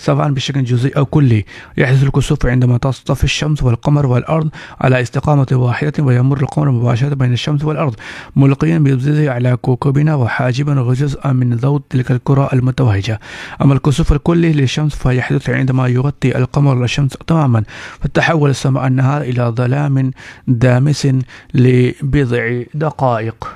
سواء بشكل جزئي أو كلي. يحدث الكسوف عندما تصطفي الشمس والقمر والأرض على استقامة واحدة، ويمر القمر مباشرة بين الشمس والأرض ملقيا بضوءه على كوكبنا وحاجبا جزءا من ضوء تلك الكرة المتوهجة. أما الكسوف الكلي للشمس فيحدث عندما يغطي القمر الشمس تماما، فتحول السماء النهار إلى ظلام دامس لبضع دقائق.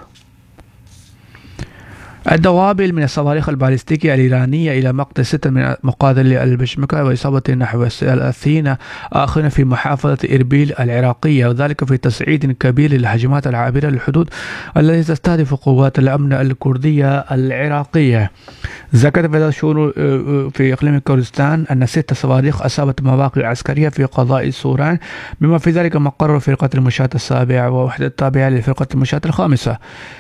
الدوابل من الصواريخ البالستيكية الإيرانية إلى مقتل 6 من مقاتلي البشمكة وإصابة نحو 30 آخرين في محافظة إربيل العراقية، وذلك في تصعيد كبير للهجمات العابرة للحدود التي تستهدف قوات الأمن الكردية العراقية. ذكرت وزارة الشؤون في إقليم كردستان أن 6 صواريخ أصابت مواقع عسكرية في قضاء سوران، بما في ذلك مقر فرقة المشاة السابعة ووحدة التابعة لفرقة المشاة الخامسة.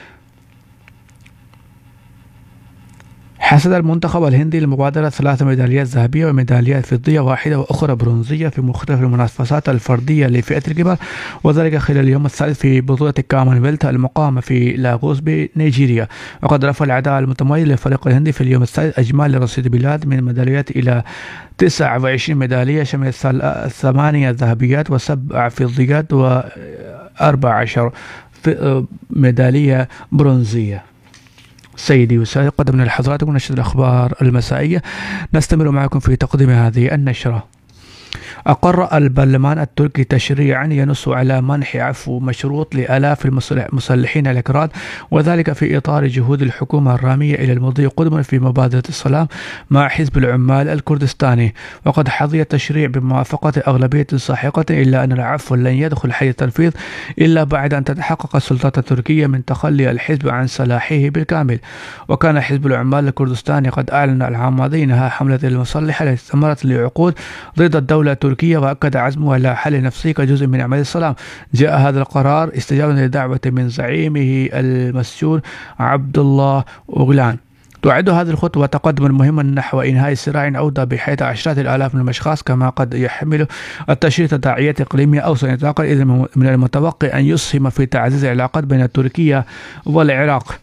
حصد المنتخب الهندي المبادرة 3 ميداليات ذهبية وميداليات فضية واحدة وأخرى برونزية في مختلف المنافسات الفردية لفئة الكبار، وذلك خلال اليوم الثالث في بطولة كامنولث المقامة في لاغوس بنيجيريا. وقد رفع الأداء المتميز للفريق الهندي في اليوم الثالث إجمالي رصيد البلاد من الميداليات إلى 29 ميدالية، شملت 8 ذهبيات و7 فضيات و14 ميدالية برونزية. سيدي وسادتي، قدمنا لحضراتكم نشرة الأخبار المسائية. نستمر معكم في تقديم هذه النشرة. أقر البرلمان التركي تشريعا ينص على منح عفو مشروط لآلاف المسلحين الأكراد، وذلك في إطار جهود الحكومة الرامية إلى المضي قدما في مبادرة السلام مع حزب العمال الكردستاني. وقد حظي التشريع بموافقة أغلبية ساحقة، إلا أن العفو لن يدخل حيز التنفيذ إلا بعد أن تتحقق السلطات التركية من تخلي الحزب عن سلاحه بالكامل. وكان حزب العمال الكردستاني قد أعلن العام الماضي إنهاء حملة المسلحة التي استمرت لعقود ضد الدولة التركية، وأكد عزمه على حل نفسي كجزء من عملية السلام. جاء هذا القرار استجابة لدعوة من زعيمه المسجون عبد الله أوغلان. تعد هذه الخطوة تقدما مهما نحو إنهاء صراع أودى بحيث عشرات الآلاف من الأشخاص، كما قد يحمل التشريع تداعيات إقليمية أوسع نطاقا، إذ من المتوقع أن يسهم في تعزيز العلاقات بين تركيا والعراق.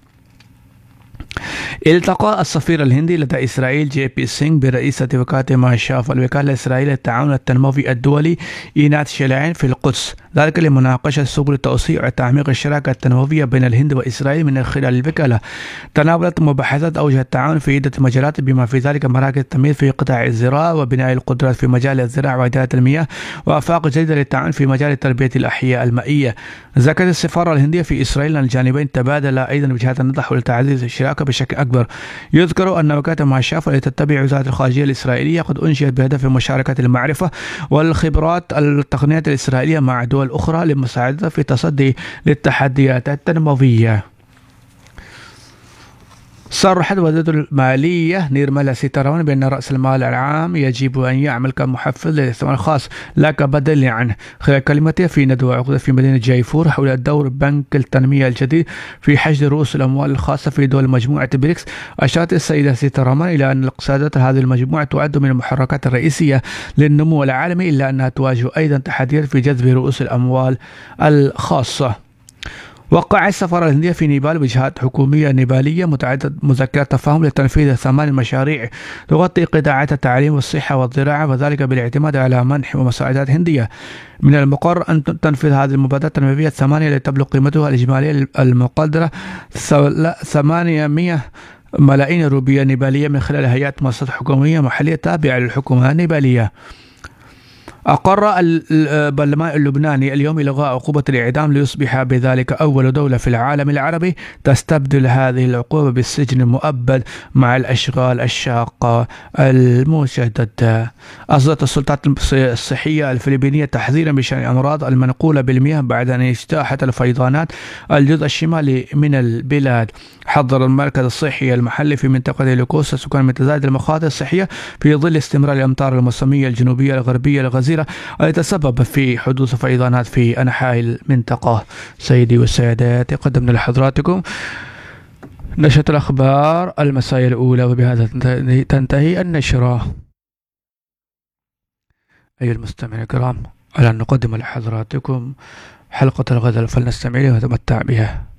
التقى السفير الهندي لدى إسرائيل جي بي سينغ برئيسة وكالة ماشاف الوكالة الإسرائيلية للتعاون التنموي الدولي إينات شيلاين في القدس، ذلك لمناقشة سبل توسيع وتعميق الشراكة التنموية بين الهند وإسرائيل من خلال الوكالة. تناولت مباحثات أوجه التعاون في عدة مجالات، بما في ذلك مراكز التمويل في قطاع الزراعة وبناء القدرات في مجال الزراعة وإدارة المياه، وآفاق جديدة للتعاون في مجال تربية الأحياء المائية. ذكرت السفارة الهندية في إسرائيل أن الجانبين تبادلا أيضا وجهات النظر حول تعزيز الشراكة بشكل أكبر. يذكر أن وكالة ماشاف التي تتبع وزارة الخارجية الإسرائيلية قد أنشئت بهدف مشاركة المعرفة والخبرات التقنية الإسرائيلية مع دول أخرى لمساعدتها في التصدي للتحديات التنموية. صرحت وزارة المالية نيرملا سيتاروان بأن رأس المال العام يجب أن يعمل كمحفز للاستثمار الخاص لا كبدل عنه، خلال كلمته في ندوة عقدت في مدينة جايفور حول دور بنك التنمية الجديد في حشد رؤوس الأموال الخاصة في دول مجموعة بريكس. أشارت السيدة سيتاروان إلى أن الاقتصادات هذه المجموعة تعد من المحركات الرئيسية للنمو العالمي، إلا أنها تواجه أيضا تحديات في جذب رؤوس الأموال الخاصة. وقع السفارة الهندية في نيبال بجهات حكومية نيبالية متعددة مذكرات تفاهم لتنفيذ 8 مشاريع تغطي قطاعات التعليم والصحة والزراعة، وذلك بالاعتماد على منح ومساعدات هندية. من المقرر أن تنفذ هذه المبادرات التنموية 8 التي تبلغ قيمتها الإجمالية المقدرة 800 ملايين روبية نيبالية من خلال هيئات مؤسسات حكومية محلية تابعة للحكومة النيبالية. أقر البرلمان اللبناني اليوم إلغاء عقوبة الإعدام ليصبح بذلك أول دولة في العالم العربي تستبدل هذه العقوبة بالسجن المؤبد مع الأشغال الشاقة المشددة. أصدرت السلطات الصحية الفلبينية تحذيرا بشأن الأمراض المنقولة بالمياه بعد أن اجتاحت الفيضانات الجزء الشمالي من البلاد. حذر المركز الصحي المحلي في منطقة لوكوسا سكان من تزايد المخاطر الصحية في ظل استمرار الأمطار الموسمية الجنوبية الغربية الغزيرة التي تسبب في حدوث فيضانات في أنحاء المنطقة. سيدي والسادات، قدمنا لحضراتكم نشرة الأخبار المسائية الأولى، وبهذا تنتهي النشرة. أيها المستمعين الكرام، على أن نقدم لحضراتكم حلقة الغد، فلنستمع لها ونتمتع بها.